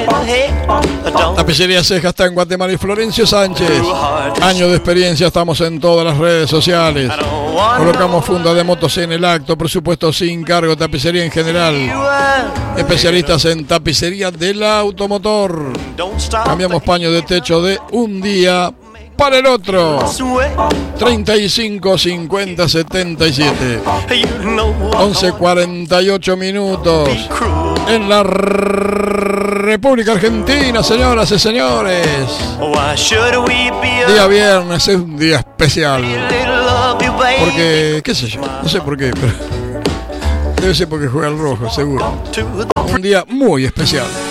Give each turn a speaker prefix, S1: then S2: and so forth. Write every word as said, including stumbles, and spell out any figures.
S1: Tapicería Ceja está en Guatemala y Florencio Sánchez. Años de experiencia, estamos en todas las redes sociales. Colocamos funda de motos en el acto, presupuesto sin cargo, tapicería en general. Especialistas en tapicería del automotor. Cambiamos paño de techo de un día para el otro. treinta y cinco cincuenta setenta y siete. once cuarenta y ocho minutos. En la República Argentina, señoras y señores. Día viernes es un día especial. Porque, qué sé yo, no sé por qué, pero debe ser porque juega el rojo, seguro. Un día muy especial.